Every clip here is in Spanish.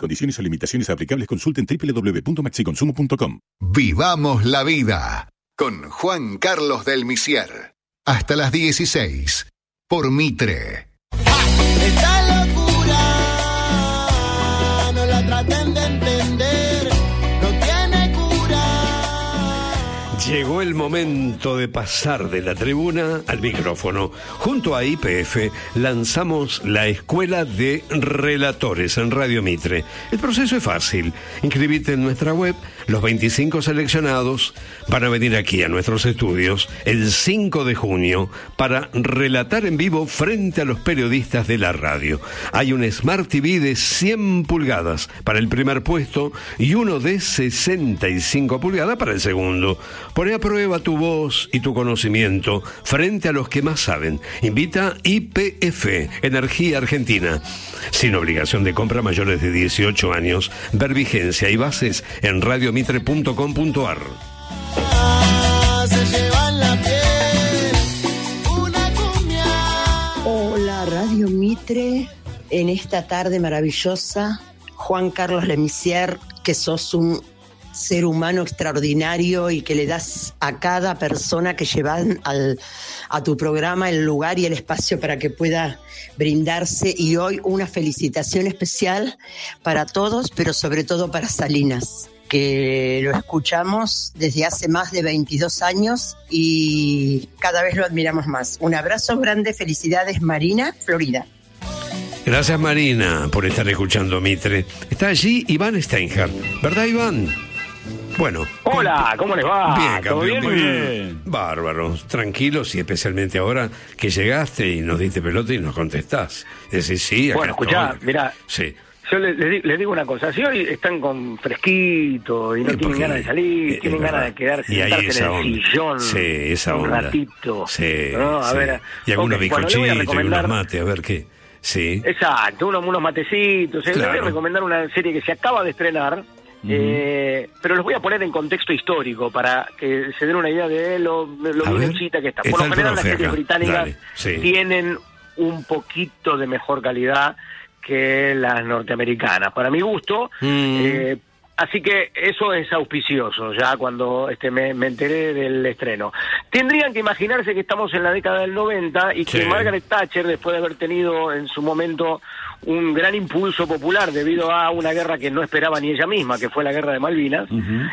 Condiciones o limitaciones aplicables, consulten www.maxiconsumo.com. Vivamos la vida con Juan Carlos del Misier. Hasta las 16 por Mitre. Esta locura no la traten de entender, no tiene cura. Llegó el momento de pasar de la tribuna al micrófono. Junto a YPF lanzamos la Escuela de Relatores en Radio Mitre. El proceso es fácil. Inscribite en nuestra web. Los 25 seleccionados van a venir aquí a nuestros estudios el 5 de junio para relatar en vivo frente a los periodistas de la radio. Hay un Smart TV de 100 pulgadas para el primer puesto y uno de 65 pulgadas para el segundo. Pone a prueba tu voz y tu conocimiento frente a los que más saben. Invita YPF, Energía Argentina. Sin obligación de compra, mayores de 18 años. Ver vigencia y bases en radiomitre.com.ar. Se llevan la piel, una cumbia. Hola, Radio Mitre. En esta tarde maravillosa, Juan Carlos Lemisier, que sos un ser humano extraordinario y que le das a cada persona que llevan a tu programa el lugar y el espacio para que pueda brindarse. Y hoy una felicitación especial para todos, pero sobre todo para Salinas, que lo escuchamos desde hace más de 22 años y cada vez lo admiramos más. Un abrazo grande, felicidades, Marina, Florida. Gracias, Marina, por estar escuchando Mitre. Está allí Iván Steinhardt, ¿verdad, Iván? Bueno. Hola, ¿cómo les va? Bien, campeón. ¿Todo bien? Muy bien. Bárbaros, tranquilos y especialmente ahora que llegaste y nos diste pelota y nos contestás. Decís, sí, acá bueno, escuchá, mirá. Sí. Yo les digo una cosa, si hoy están con fresquito y no tienen ganas de salir, tienen ganas de quedarse, sentarse en el sillón, sí, esa un onda. ratito, sí, ¿no? A sí. ver, y algunos bizcochitos y recomendar... unos mates, a ver qué. Sí. Exacto, unos matecitos. Claro. Les voy a recomendar una serie que se acaba de estrenar, pero los voy a poner en contexto histórico para que se den una idea de lo bienchita que está. Por lo general las series británicas tienen un poquito de mejor calidad que las norteamericanas, para mi gusto. Así que eso es auspicioso, ya cuando me enteré del estreno. Tendrían que imaginarse que estamos en la década del 90 y que Margaret Thatcher, después de haber tenido en su momento un gran impulso popular debido a una guerra que no esperaba ni ella misma, que fue la guerra de Malvinas,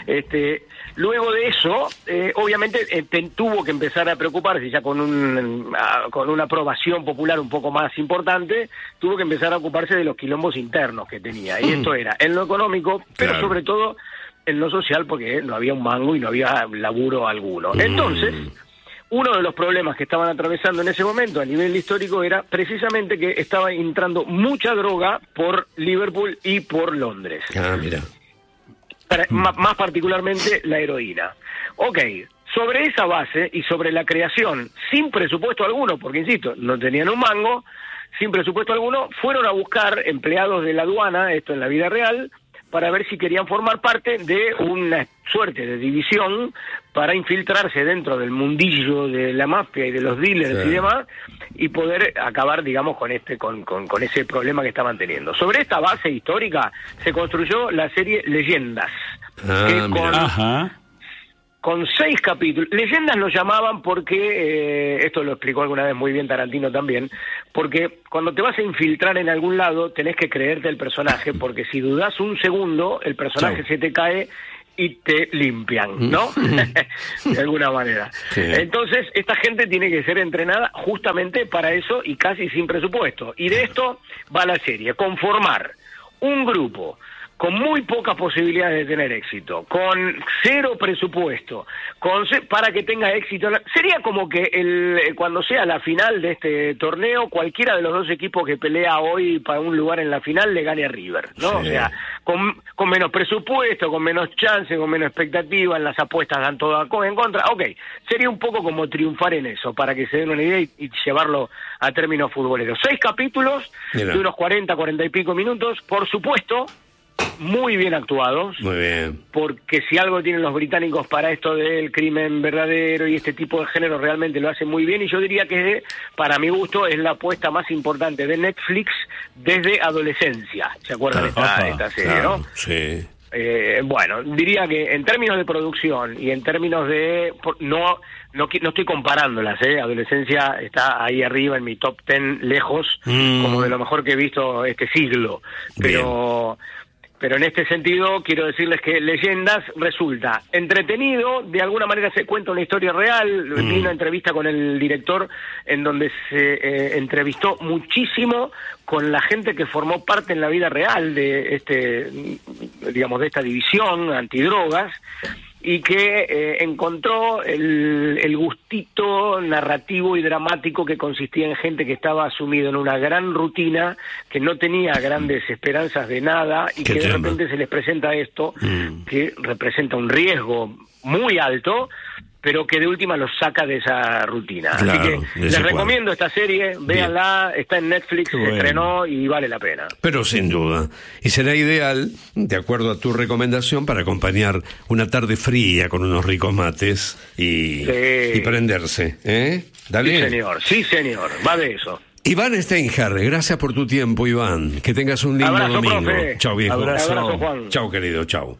luego de eso, obviamente tuvo que empezar a preocuparse, ya con una aprobación popular un poco más importante, tuvo que empezar a ocuparse de los quilombos internos que tenía. Y esto era en lo económico, pero sobre todo en lo social, porque no había un mango y no había laburo alguno. Entonces, uno de los problemas que estaban atravesando en ese momento a nivel histórico era precisamente que estaba entrando mucha droga por Liverpool y por Londres. Ah, mira. Más particularmente la heroína. Ok, sobre esa base y sobre la creación, sin presupuesto alguno, porque insisto, no tenían un mango, sin presupuesto alguno, fueron a buscar empleados de la aduana, esto en la vida real, para ver si querían formar parte de una suerte de división para infiltrarse dentro del mundillo de la mafia y de los dealers y demás, y poder acabar, digamos, con ese problema que estaban teniendo. Sobre esta base histórica se construyó la serie Leyendas, con 6 capítulos. Leyendas lo llamaban porque, esto lo explicó alguna vez muy bien Tarantino también, porque cuando te vas a infiltrar en algún lado tenés que creerte el personaje, porque si dudás un segundo, el personaje se te cae y te limpian, ¿no? De alguna manera. Sí. Entonces, esta gente tiene que ser entrenada justamente para eso y casi sin presupuesto. Y de esto va la serie, conformar un grupo con muy pocas posibilidades de tener éxito, con 0 presupuesto, para que tenga éxito. Sería como que cuando sea la final de este torneo, cualquiera de los 2 equipos que pelea hoy para un lugar en la final le gane a River, ¿no? Sí. O sea, con menos presupuesto, con menos chance, con menos expectativa, en las apuestas dan todo en contra. Ok, sería un poco como triunfar en eso, para que se den una idea y llevarlo a términos futboleros. 6 capítulos de unos 40 y pico minutos, por supuesto, muy bien actuados. Muy bien. Porque si algo tienen los británicos para esto del crimen verdadero y este tipo de género, realmente lo hacen muy bien. Y yo diría que, para mi gusto, es la apuesta más importante de Netflix desde adolescencia. ¿Se acuerdan de esta serie, claro, no? Sí. Bueno, diría que en términos de producción y en términos de... No estoy comparándolas, Adolescencia está ahí arriba en mi top 10 lejos, como de lo mejor que he visto este siglo. Pero en este sentido quiero decirles que Leyendas resulta entretenido, de alguna manera se cuenta una historia real. Vi una entrevista con el director en donde se entrevistó muchísimo con la gente que formó parte en la vida real de de esta división antidrogas, y que encontró el gustito narrativo y dramático que consistía en gente que estaba sumido en una gran rutina, que no tenía grandes esperanzas de nada, y que de repente se les presenta esto, que representa un riesgo muy alto, pero que de última los saca de esa rutina. Claro, así que les recomiendo esta serie, véanla, está en Netflix, se estrenó y vale la pena. Pero sin duda. Y será ideal, de acuerdo a tu recomendación, para acompañar una tarde fría con unos ricos mates y prenderse. Dale. Sí, señor, va de eso. Iván Steinhardt, gracias por tu tiempo, Iván. Que tengas un lindo domingo. Profe. Chau, viejo. Abrazo, Juan. Chau, querido, chau.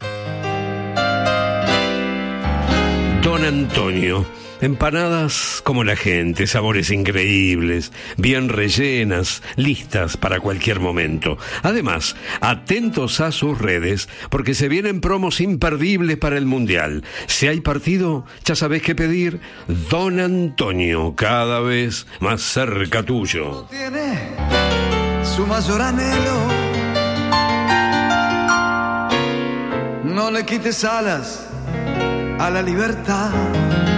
Don Antonio, empanadas como la gente, sabores increíbles, bien rellenas, listas para cualquier momento. Además, atentos a sus redes, porque se vienen promos imperdibles para el Mundial. Si hay partido, ya sabés qué pedir. Don Antonio, cada vez más cerca tuyo. Tiene su mayor anhelo. No le quites alas a la libertad.